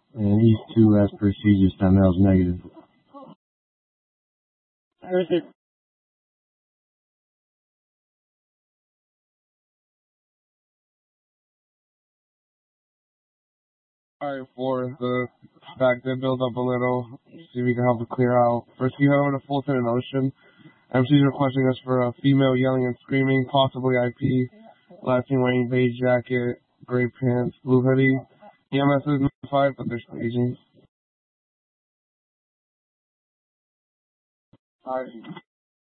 And he's 2 as procedures time. That was negative. Alright, 4, the back did build up a little. See if we can help it clear out. First, you head over to Fulton and Ocean. MC's requesting us for a female yelling and screaming, possibly IP. Last thing wearing beige jacket, gray pants, blue hoodie. EMS is notified, but they're staging. Alright.